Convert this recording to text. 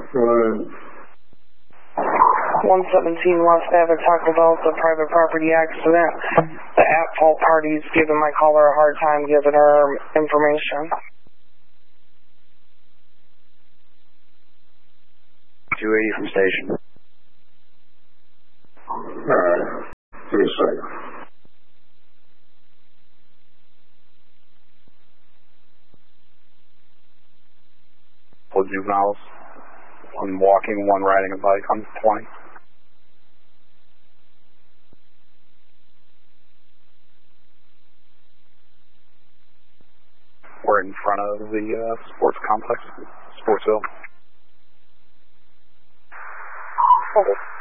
Right. 117 West Ave, talking about the private property accident. The at-fault party's giving my caller a hard time giving her information. 280 from station. Alright. Give me a second. Both juveniles. One walking, one riding a bike on 20. We're in front of the sports complex, Sportsville. Okay.